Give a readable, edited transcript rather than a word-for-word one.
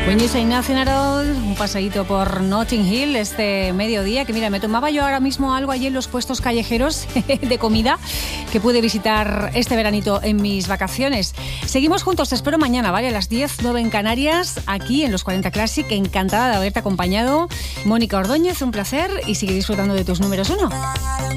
When you say nothing at all, un paseíto por Notting Hill este mediodía, que mira, me tomaba yo ahora mismo algo allí en los puestos callejeros de comida que pude visitar este veranito en mis vacaciones. Seguimos juntos, te espero mañana, ¿vale? A las 10:09 en Canarias, aquí en los 40 Classic. Encantada de haberte acompañado. Mónica Ordóñez, un placer, y sigue disfrutando de tus números 1.